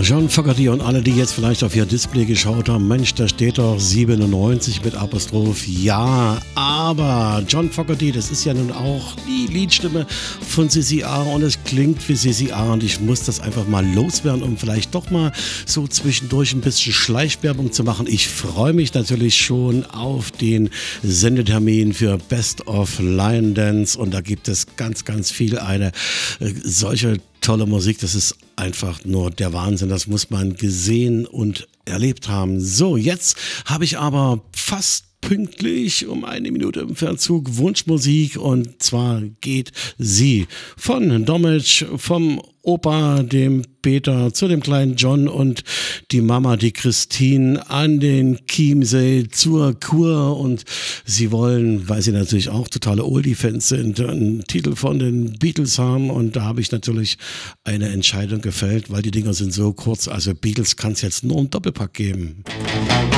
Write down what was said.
John Fogerty und alle, die jetzt vielleicht auf ihr Display geschaut haben, Mensch, da steht doch 97 mit Apostroph. Ja, aber John Fogerty, das ist ja nun auch die Liedstimme von CCR und es klingt wie CCR und ich muss das einfach mal loswerden, um vielleicht doch mal so zwischendurch ein bisschen Schleichwerbung zu machen. Ich freue mich natürlich schon auf den Sendetermin für Best of Lion Dance und da gibt es ganz, ganz viel eine solche tolle Musik, das ist einfach nur der Wahnsinn, das muss man gesehen und erlebt haben. So, jetzt habe ich aber fast pünktlich um 1 Minute im Verzug Wunschmusik und zwar geht sie von Domic, vom Opa, dem Peter, zu dem kleinen John und die Mama, die Christine, an den Chiemsee zur Kur und sie wollen, weil sie natürlich auch totale Oldie-Fans sind, einen Titel von den Beatles haben und da habe ich natürlich eine Entscheidung gefällt, weil die Dinger sind so kurz, also Beatles kann es jetzt nur im Doppelpack geben.